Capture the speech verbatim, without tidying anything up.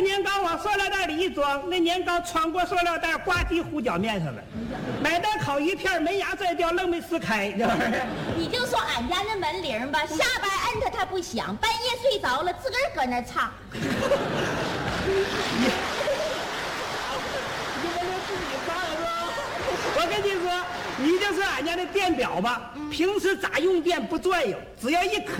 年糕往塑料袋里一装，那年糕穿过塑料袋，挂进胡椒面上了。买袋烤鱼片没牙摘掉，愣没撕开。 你就说俺家那门铃吧，下班摁它它不响，半夜睡着了自个儿搁那唱。 我跟你说，你就是俺家的电表吧，平时咋用电不转悠，只要一磕